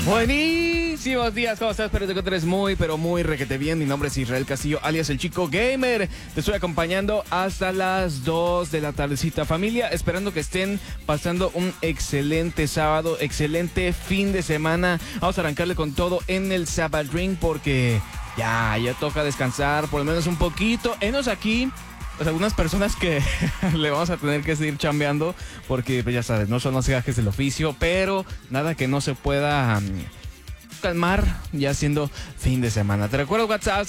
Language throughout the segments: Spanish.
Buenísimos días, ¿cómo estás? Espero que te encuentres muy, pero muy requete bien. Mi nombre es Israel Castillo, alias El Chico Gamer. Te estoy acompañando hasta las 2 de la tardecita, familia. Esperando que estén pasando un excelente sábado, excelente fin de semana. Vamos a arrancarle con todo en el Sabbath Ring porque ya toca descansar, por lo menos un poquito. Enos aquí. Pues algunas personas que le vamos a tener que seguir chambeando porque, pues ya sabes, no son los gajes del oficio, pero nada que no se pueda calmar ya siendo fin de semana. Te recuerdo WhatsApp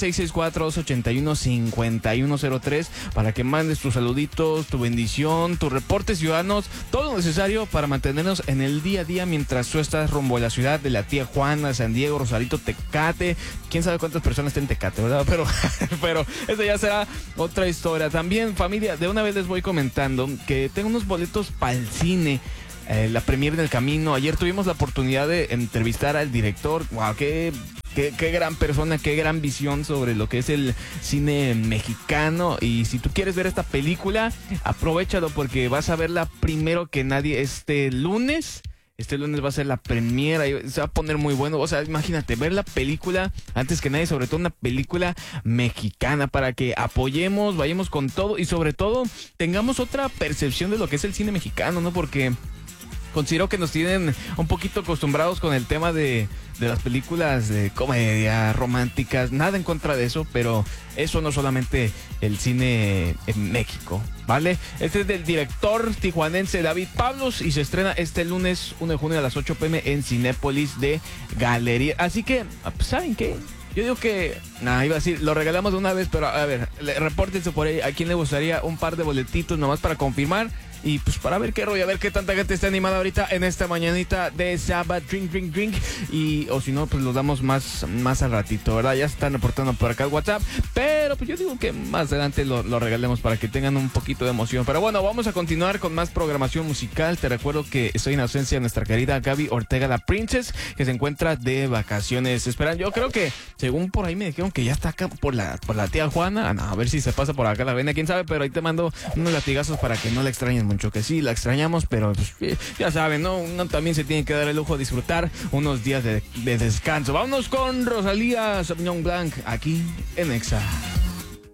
664-281-5103 para que mandes tus saluditos, tu bendición, tus reportes ciudadanos, todo lo necesario para mantenernos en el día a día mientras tú estás rumbo a la ciudad de la tía Juana, San Diego, Rosarito, Tecate. Quién sabe cuántas personas estén en Tecate, ¿verdad? Pero eso ya será otra historia. También, familia, de una vez les voy comentando que tengo unos boletos para el cine. La premier del camino. Ayer tuvimos la oportunidad de entrevistar al director. Wow, qué gran persona, qué gran visión sobre lo que es el cine mexicano. Y si tú quieres ver esta película, aprovéchalo porque vas a verla primero que nadie este lunes. Este lunes va a ser la premiera y se va a poner muy bueno. O sea, imagínate, ver la película antes que nadie, sobre todo una película mexicana, para que apoyemos, vayamos con todo y sobre todo tengamos otra percepción de lo que es el cine mexicano, ¿no? Porque considero que nos tienen un poquito acostumbrados con el tema de las películas de comedia, románticas, nada en contra de eso, pero eso no solamente el cine en México, ¿vale? Este es del director tijuanense David Pablos y se estrena este lunes 1 de junio a las 8 p.m. en Cinépolis de Galería. Así que, ¿saben qué? Yo digo que, iba a decir, lo regalamos de una vez, pero a ver, repórtense por ahí a quién le gustaría un par de boletitos nomás para confirmar. Y pues para ver qué rollo, a ver qué tanta gente está animada ahorita en esta mañanita de Sabbath Drink. Y o si no, pues los damos más al ratito, ¿verdad? Ya se están reportando por acá el WhatsApp. Pero pues yo digo que más adelante lo regalemos para que tengan un poquito de emoción. Pero bueno, vamos a continuar con más programación musical. Te recuerdo que estoy en ausencia de nuestra querida Gaby Ortega, la Princess, que se encuentra de vacaciones. Esperan, yo creo que, según por ahí me dijeron que ya está acá por la tía Juana. A ver si se pasa por acá la vena, quién sabe. Pero ahí te mando unos latigazos para que no la extrañen mucho, que sí, la extrañamos, pero pues, ya saben, ¿no? Uno también se tiene que dar el lujo de disfrutar unos días de descanso. Vámonos con Rosalía Sauvignon Blanc aquí en Exa.